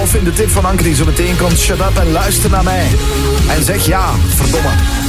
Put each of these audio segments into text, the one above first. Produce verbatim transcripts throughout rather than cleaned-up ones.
twaalf in de tip van Anke die zo meteen komt. Shut up en luister naar mij. En zeg ja, verdomme.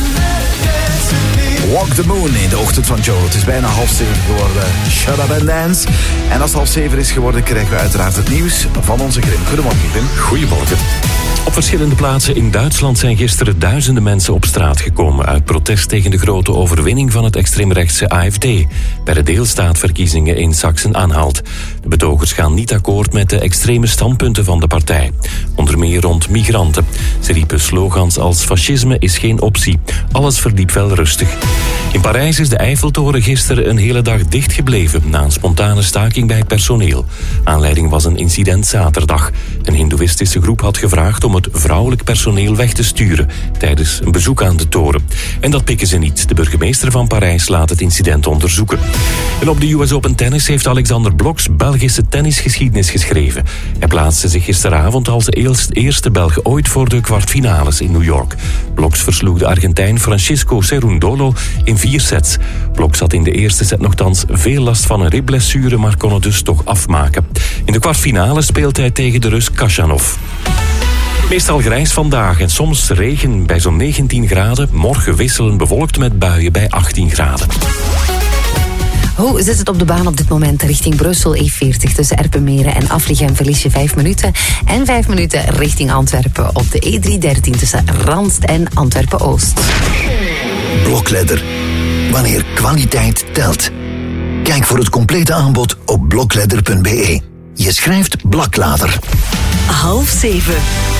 Walk the Moon in de ochtend van Joe. Het is bijna half zeven geworden. Shut up and dance. En als het half zeven is geworden, krijgen we uiteraard het nieuws van onze Grim. Goedemorgen, Grim. Goedemorgen. Op verschillende plaatsen in Duitsland zijn gisteren duizenden mensen op straat gekomen uit protest tegen de grote overwinning van het extreemrechtse A F D bij de deelstaatverkiezingen in Sachsen-Anhalt. De betogers gaan niet akkoord met de extreme standpunten van de partij, onder meer rond migranten. Ze riepen slogans als fascisme is geen optie. Alles verliep wel rustig. In Parijs is de Eiffeltoren gisteren een hele dag dicht gebleven na een spontane staking bij het personeel. Aanleiding was een incident zaterdag. Een hindoeïstische groep had gevraagd om het vrouwelijk personeel weg te sturen tijdens een bezoek aan de toren. En dat pikken ze niet. De burgemeester van Parijs laat het incident onderzoeken. En op de U S Open Tennis heeft Alexander Bloksch Belgische tennisgeschiedenis geschreven. Hij plaatste zich gisteravond als de eerste Belg ooit voor de kwartfinales in New York. Bloksch versloeg de Argentijn Francisco Cerundolo in vier sets. Bloksch had in de eerste set nogthans veel last van een ribblessure, maar kon het dus toch afmaken. In de kwartfinale speelt hij tegen de Rus Khachanov. Meestal grijs vandaag en soms regen bij zo'n negentien graden. Morgen wisselen bewolkt met buien bij achttien graden. Hoe zit het op de baan op dit moment richting Brussel? E veertig tussen Erpenmeren en Afligem verlies je vijf minuten. En vijf minuten richting Antwerpen op de E driehonderddertien tussen Randst en Antwerpen-Oost. Blokledder. Wanneer kwaliteit telt. Kijk voor het complete aanbod op blokledder punt b e. Je schrijft Blaklader. Half zeven.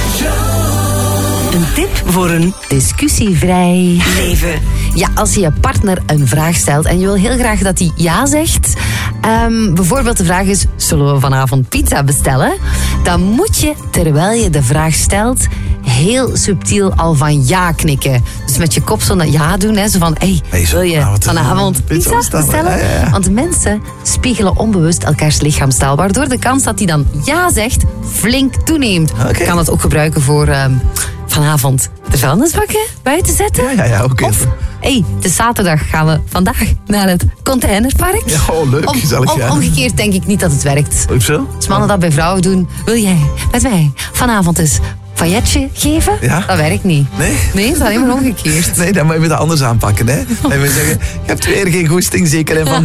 Een tip voor een discussievrij leven. Ja, als je je partner een vraag stelt en je wil heel graag dat hij ja zegt. Um, bijvoorbeeld de vraag is, zullen we vanavond pizza bestellen? Dan moet je, terwijl je de vraag stelt, heel subtiel al van ja knikken. Dus met je kop zo naar ja doen. Hè, zo van, hey, hey zo, wil je nou, vanavond pizza bestellen? bestellen? Ja, ja, ja. Want mensen spiegelen onbewust elkaars lichaamstaal, waardoor de kans dat hij dan ja zegt flink toeneemt. Okay. Je kan het ook gebruiken voor um, vanavond de vuilnisbakken buiten zetten. Ja, ja, ja, oké. Of, hey, het is zaterdag, gaan we vandaag naar het containerpark. Ja, oh, leuk, om, gezellig, om, ja. Omgekeerd denk ik niet dat het werkt. Ook zo? Als mannen dat bij vrouwen doen, wil jij met mij vanavond eens pailletje geven? Ja? Dat werkt niet. Nee? Nee, het is alleen maar omgekeerd. Nee, dan moet je dat anders aanpakken, hè. En we zeggen, je hebt weer geen goesting, zeker, en van